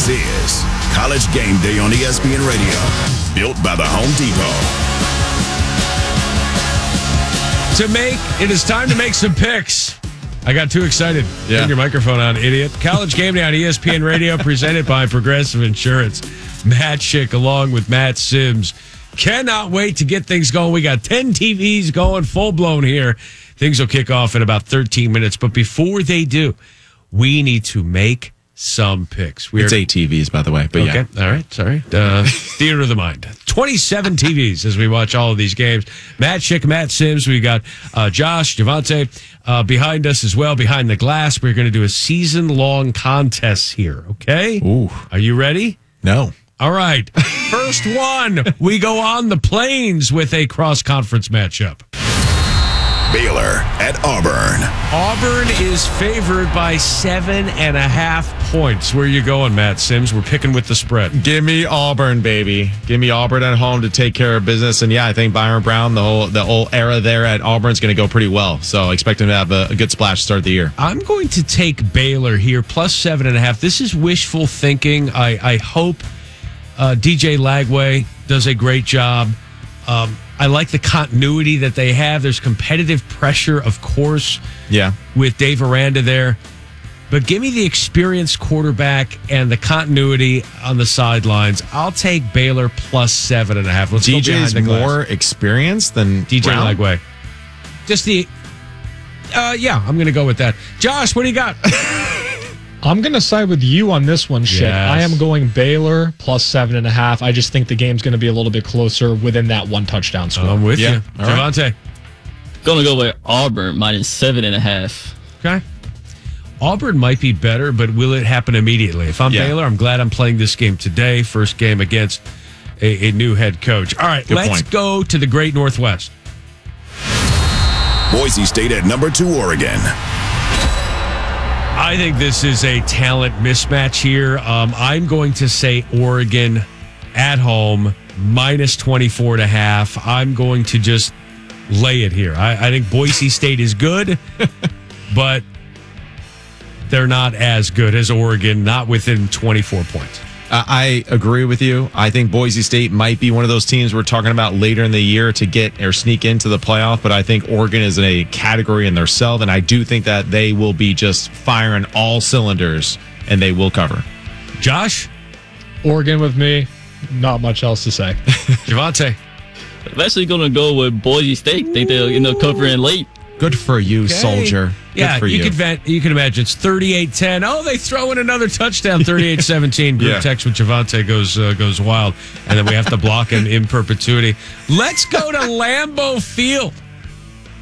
This is College Game Day on ESPN Radio, built by the Home Depot. It is time to make some picks. I got too excited. Yeah. Turn your microphone on, idiot. College Game Day on ESPN Radio, presented by Progressive Insurance. Matt Schick along with Matt Sims. Cannot wait to get things going. We got 10 TVs going full blown here. Things will kick off in about 13 minutes. But before they do, we need to make some picks. It's 8 TVs, by the way. But okay. All right. Sorry. Theater of the mind. 27 TVs as we watch all of these games. Matt Schick, Matt Sims. We got Josh, Javante behind us as well, behind the glass. We're going to do a season-long contest here. Okay? Ooh. Are you ready? No. All right. First one. We go on the plains with a cross-conference matchup. Baylor at Auburn. Auburn is favored by 7.5 points. Where are you going, Matt Sims? We're picking with the spread. Give me Auburn, baby. Give me Auburn at home to take care of business. And yeah, I think Byron Brown, the whole era there at Auburn is going to go pretty well. So expect him to have a good splash to start the year. I'm going to take Baylor here, plus 7.5. This is wishful thinking. I hope DJ Lagway does a great job. I like the continuity that they have. There's competitive pressure, of course, with Dave Aranda there. But give me the experienced quarterback and the continuity on the sidelines. I'll take Baylor plus 7.5. Let's go DJ's behind the glass. more experienced than DJ Brown? Lagway. Just the... I'm going to go with that. Josh, what do you got? I'm going to side with you on this one, Shit. Yes. I am going Baylor plus 7.5. I just think the game's going to be a little bit closer within that one touchdown score. I'm with you. All right. Javante. Gonna go with Auburn minus 7.5. Okay. Auburn might be better, but will it happen immediately? If I'm Baylor, I'm glad I'm playing this game today. First game against a new head coach. All right, let's go to the Great Northwest. Boise State at number 2, Oregon. I think this is a talent mismatch here. I'm going to say Oregon at home, minus 24.5. I'm going to just lay it here. I think Boise State is good, but they're not as good as Oregon, not within 24 points. I agree with you. I think Boise State might be one of those teams we're talking about later in the year to get or sneak into the playoff, but I think Oregon is in a category in themselves, and I do think that they will be just firing all cylinders, and they will cover. Josh? Oregon with me. Not much else to say. Javante? I'm actually gonna go with Boise State. Think they'll end up covering late. Good for you, soldier. Yeah, Good for you can imagine it's 38-10. Oh, they throw in another touchdown, 38-17. Group text with Javante goes wild, and then we have to block him in perpetuity. Let's go to Lambeau Field.